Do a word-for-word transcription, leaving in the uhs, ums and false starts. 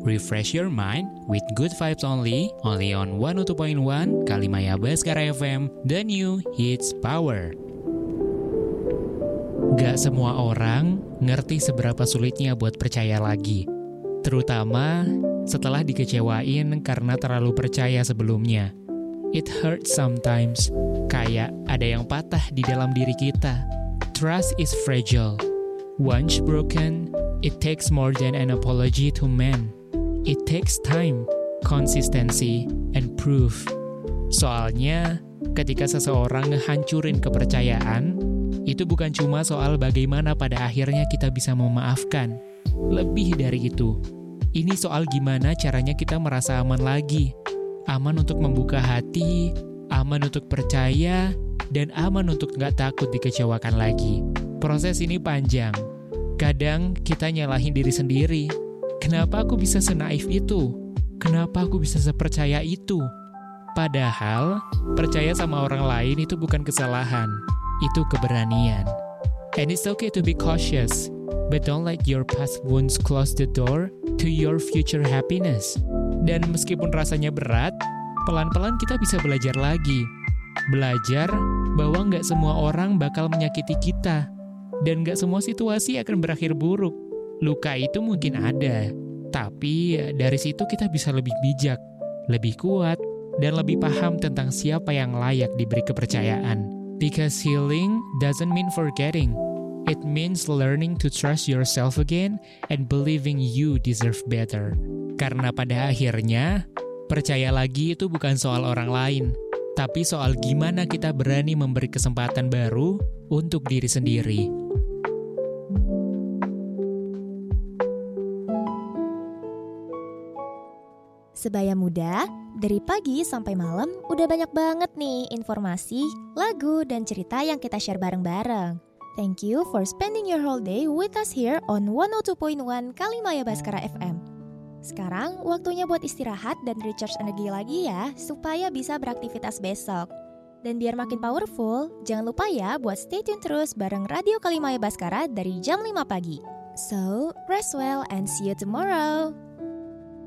Refresh your mind with good vibes only, only on one oh two point one Kalimaya Baskara F M, the new hits power. Gak semua orang ngerti seberapa sulitnya buat percaya lagi. Terutama setelah dikecewain karena terlalu percaya sebelumnya. It hurts sometimes, kayak ada yang patah di dalam diri kita. Trust is fragile. Once broken, it takes more than an apology to mend. It takes time, consistency, and proof. Soalnya, ketika seseorang ngehancurin kepercayaan, itu bukan cuma soal bagaimana pada akhirnya kita bisa memaafkan. Lebih dari itu, ini soal gimana caranya kita merasa aman lagi. Aman untuk membuka hati, aman untuk percaya, dan aman untuk nggak takut dikecewakan lagi. Proses ini panjang. Kadang kita nyalahin diri sendiri. Kenapa aku bisa senaif itu? Kenapa aku bisa sepercaya itu? Padahal, percaya sama orang lain itu bukan kesalahan. Itu keberanian. And it's okay to be cautious, but don't let your past wounds close the door to your future happiness. Dan meskipun rasanya berat, pelan-pelan kita bisa belajar lagi. Belajar bahwa nggak semua orang bakal menyakiti kita. Dan nggak semua situasi akan berakhir buruk. Luka itu mungkin ada, tapi dari situ kita bisa lebih bijak, lebih kuat, dan lebih paham tentang siapa yang layak diberi kepercayaan. Because healing doesn't mean forgetting. It means learning to trust yourself again and believing you deserve better. Karena pada akhirnya, percaya lagi itu bukan soal orang lain, tapi soal gimana kita berani memberi kesempatan baru untuk diri sendiri. Sebaya muda, dari pagi sampai malam udah banyak banget nih informasi, lagu, dan cerita yang kita share bareng-bareng. Thank you for spending your whole day with us here on one oh two point one Kalimaya Baskara F M. Sekarang waktunya buat istirahat dan recharge energi lagi ya, supaya bisa beraktivitas besok. Dan biar makin powerful, jangan lupa ya buat stay tune terus bareng Radio Kalimaya Baskara dari jam lima pagi. So, rest well and see you tomorrow.